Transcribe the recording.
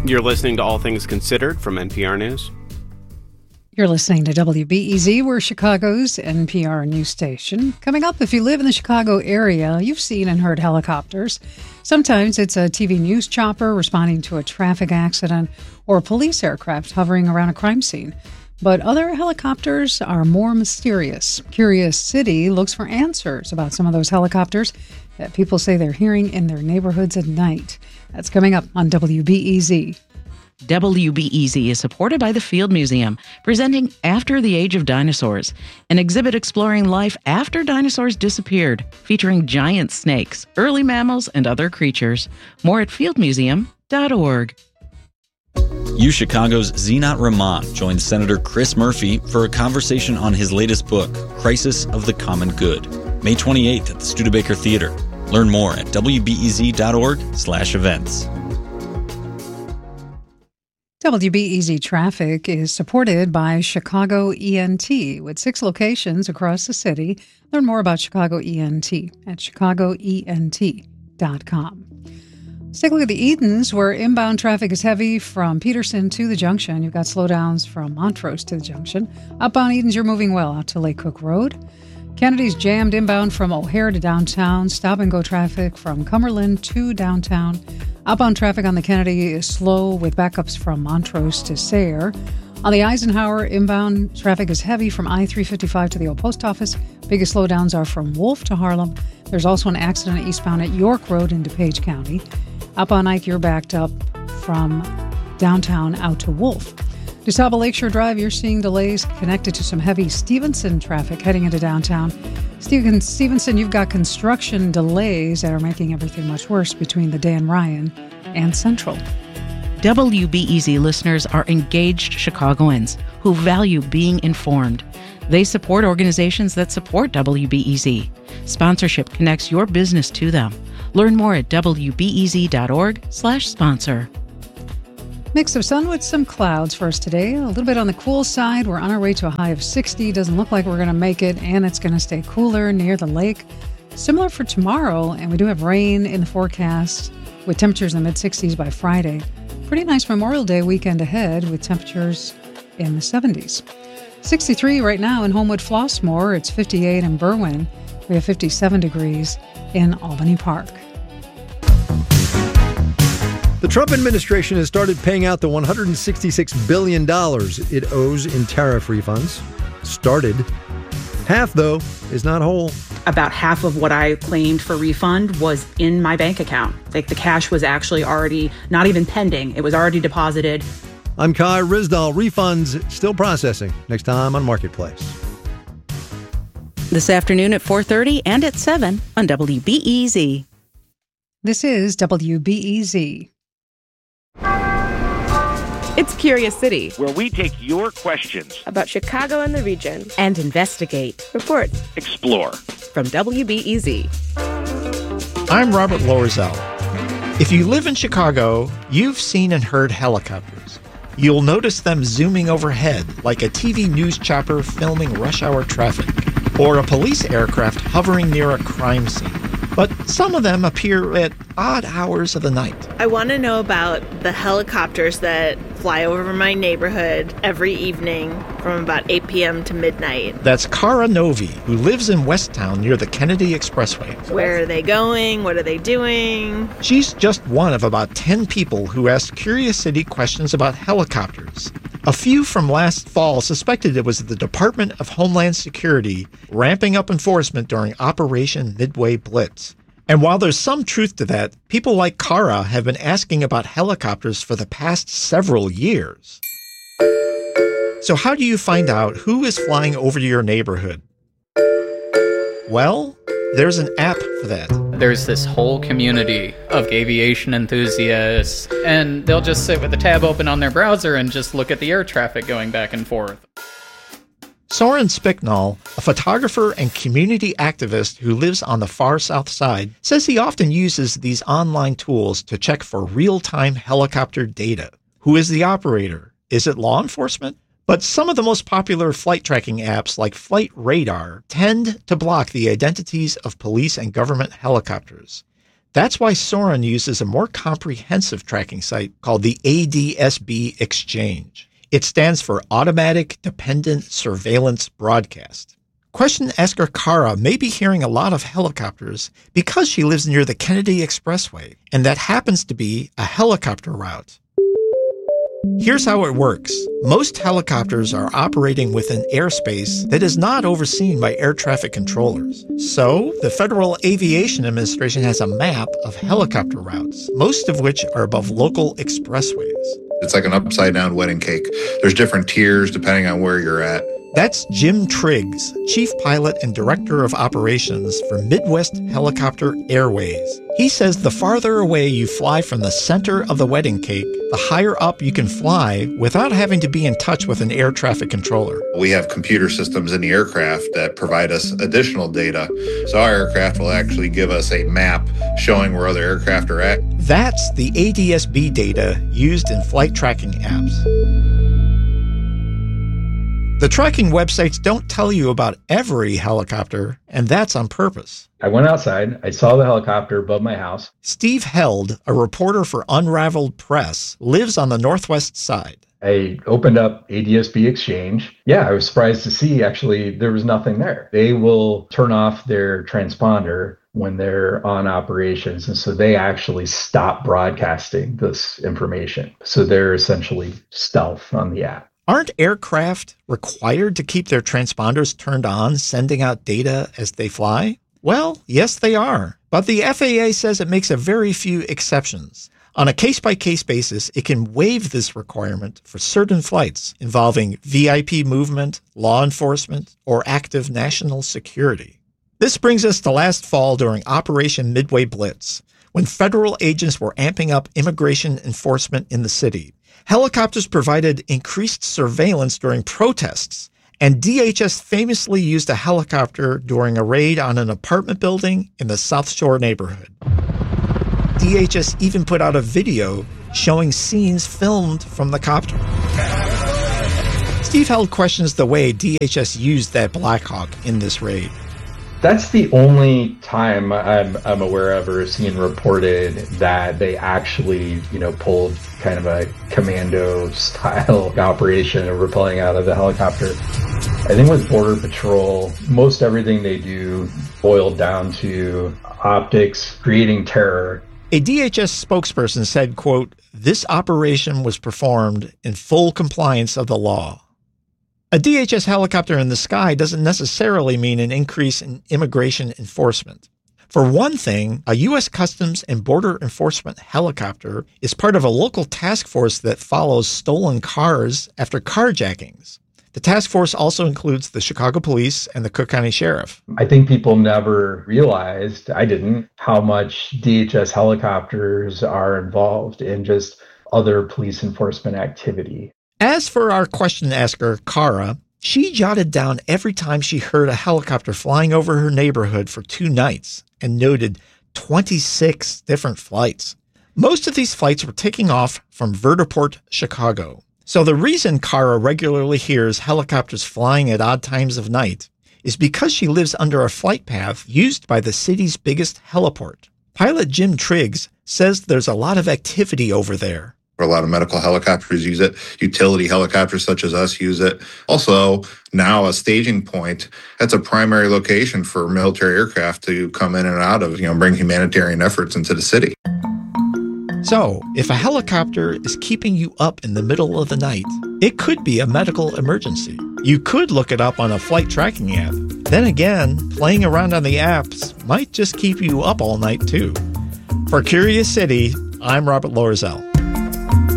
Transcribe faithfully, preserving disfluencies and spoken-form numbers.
You're listening to All Things Considered from N P R News. You're listening to W B E Z. We're Chicago's N P R news station. Coming up, if you live in the Chicago area, you've seen and heard helicopters. Sometimes it's a T V news chopper responding to a traffic accident or a police aircraft hovering around a crime scene. But other helicopters are more mysterious. Curious City looks for answers about some of those helicopters that people say they're hearing in their neighborhoods at night. That's coming up on W B E Z. W B E Z is supported by the Field Museum, presenting After the Age of Dinosaurs, an exhibit exploring life after dinosaurs disappeared, featuring giant snakes, early mammals, and other creatures. More at field museum dot org. U Chicago's Zinat Rahman joined Senator Chris Murphy for a conversation on his latest book, Crisis of the Common Good, May twenty-eighth at the Studebaker Theater. Learn more at W B E Z dot org slash events. W B E Z Traffic is supported by Chicago E N T with six locations across the city. Learn more about Chicago E N T at chicago E N T dot com. Let's take a look at the Edens, where inbound traffic is heavy from Peterson to the junction. You've got slowdowns from Montrose to the junction. Outbound Edens, you're moving well out to Lake Cook Road. Kennedy's jammed inbound from O'Hare to downtown. Stop-and-go traffic from Cumberland to downtown. Outbound traffic on the Kennedy is slow with backups from Montrose to Sayre. On the Eisenhower, inbound traffic is heavy from I three fifty-five to the old post office. Biggest slowdowns are from Wolf to Harlem. There's also an accident eastbound at York Road in DuPage County. Up on Ike, you're backed up from downtown out to Wolf. DeSable Lakeshore Drive, you're seeing delays connected to some heavy Stevenson traffic heading into downtown. Steven, Stevenson, you've got construction delays that are making everything much worse between the Dan Ryan and Central. W B E Z listeners are engaged Chicagoans who value being informed. They support organizations that support W B E Z. Sponsorship connects your business to them. Learn more at W B E Z dot org slash sponsor. Mix of sun with some clouds for us today. A little bit on the cool side. We're on our way to a high of sixty. Doesn't look like we're going to make it, and it's going to stay cooler near the lake. Similar for tomorrow, and we do have rain in the forecast with temperatures in the mid-sixties by Friday. Pretty nice Memorial Day weekend ahead with temperatures in the seventies. sixty-three right now in Homewood Flossmoor. It's fifty-eight in Berwyn. We have fifty-seven degrees in Albany Park. The Trump administration has started paying out the one hundred sixty-six billion dollars it owes in tariff refunds. Started. Half, though, is not whole. About half of what I claimed for refund was in my bank account. Like the cash was actually already not even pending. It was already deposited. I'm Kai Rizdal. Refunds still processing. Next time on Marketplace. This afternoon at four thirty and at seven on W B E Z. This is W B E Z. It's Curious City, where we take your questions about Chicago and the region and investigate, report, explore. From W B E Z. I'm Robert Loerzel. If you live in Chicago, you've seen and heard helicopters. You'll notice them zooming overhead like a T V news chopper filming rush hour traffic, or a police aircraft hovering near a crime scene. But some of them appear at odd hours of the night. I want to know about the helicopters that fly over my neighborhood every evening from about eight p.m. to midnight. That's Cara Novi, who lives in Westtown near the Kennedy Expressway. Where are they going? What are they doing? She's just one of about ten people who asked Curious City questions about helicopters. A few from last fall suspected it was the Department of Homeland Security ramping up enforcement during Operation Midway Blitz. And while there's some truth to that, people like Cara have been asking about helicopters for the past several years. So how do you find out who is flying over your neighborhood? Well, there's an app for that. There's this whole community of aviation enthusiasts, and they'll just sit with the tab open on their browser and just look at the air traffic going back and forth. Soren Spicknall, a photographer and community activist who lives on the far south side, says he often uses these online tools to check for real-time helicopter data. Who is the operator? Is it law enforcement? But some of the most popular flight tracking apps like Flight Radar tend to block the identities of police and government helicopters. That's why Soren uses a more comprehensive tracking site called the A D S B Exchange. It stands for Automatic Dependent Surveillance Broadcast. Question asker Kara may be hearing a lot of helicopters because she lives near the Kennedy Expressway, and that happens to be a helicopter route. Here's how it works. Most helicopters are operating within airspace that is not overseen by air traffic controllers. So, the Federal Aviation Administration has a map of helicopter routes, most of which are above local expressways. It's like an upside-down wedding cake. There's different tiers depending on where you're at. That's Jim Triggs, Chief Pilot and Director of Operations for Midwest Helicopter Airways. He says the farther away you fly from the center of the wedding cake, the higher up you can fly without having to be in touch with an air traffic controller. We have computer systems in the aircraft that provide us additional data. So our aircraft will actually give us a map showing where other aircraft are at. That's the A D S B data used in flight tracking apps. The tracking websites don't tell you about every helicopter, and that's on purpose. I went outside. I saw the helicopter above my house. Steve Held, a reporter for Unraveled Press, lives on the northwest side. I opened up A D S B Exchange. Yeah, I was surprised to see actually there was nothing there. They will turn off their transponder when they're on operations. And so they actually stop broadcasting this information. So they're essentially stealth on the app. Aren't aircraft required to keep their transponders turned on, sending out data as they fly? Well, yes, they are. But the F A A says it makes a very few exceptions. On a case-by-case basis, it can waive this requirement for certain flights involving V I P movement, law enforcement, or active national security. This brings us to last fall during Operation Midway Blitz, when federal agents were amping up immigration enforcement in the city. Helicopters provided increased surveillance during protests, and D H S famously used a helicopter during a raid on an apartment building in the South Shore neighborhood. D H S even put out a video showing scenes filmed from the copter. Steve Held questions the way D H S used that Black Hawk in this raid. That's the only time I'm, I'm aware of or seen reported that they actually, you know, pulled kind of a commando-style operation of rappelling out of the helicopter. I think with Border Patrol, most everything they do boiled down to optics, creating terror. A D H S spokesperson said, quote, "This operation was performed in full compliance of the law." A D H S helicopter in the sky doesn't necessarily mean an increase in immigration enforcement. For one thing, a U S Customs and Border Enforcement helicopter is part of a local task force that follows stolen cars after carjackings. The task force also includes the Chicago Police and the Cook County Sheriff. I think people never realized, I didn't, how much D H S helicopters are involved in just other police enforcement activity. As for our question asker, Kara, she jotted down every time she heard a helicopter flying over her neighborhood for two nights and noted twenty-six different flights. Most of these flights were taking off from Vertiport, Chicago. So the reason Kara regularly hears helicopters flying at odd times of night is because she lives under a flight path used by the city's biggest heliport. Pilot Jim Triggs says there's a lot of activity over there. A lot of medical helicopters use it. Utility helicopters such as us use it. Also, now a staging point. That's a primary location for military aircraft to come in and out of, you know, bring humanitarian efforts into the city. So, if a helicopter is keeping you up in the middle of the night, it could be a medical emergency. You could look it up on a flight tracking app. Then again, playing around on the apps might just keep you up all night too. For Curious City, I'm Robert Loerzel.